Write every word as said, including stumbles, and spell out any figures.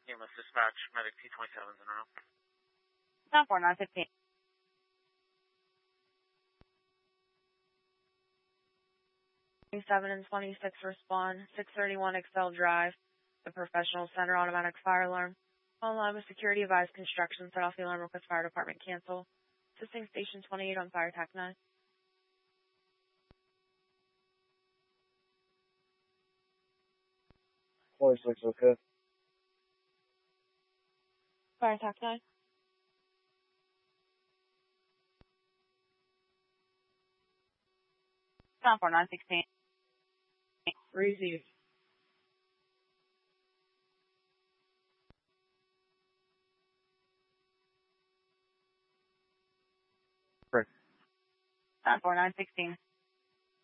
E M S dispatch, medic T twenty-sevens in a row. Stop four nine fifteen. twenty-seven and twenty-six respond. six thirty-one Excel Drive. The Professional Center automatic fire alarm. Online with security advised construction. Set off the alarm. Request fire department cancel. Assisting station twenty-eight on fire attack nine. twenty-six, okay. Fire attack nine. Stop four nine sixteen. Received. Correct. Stop four nine sixteen.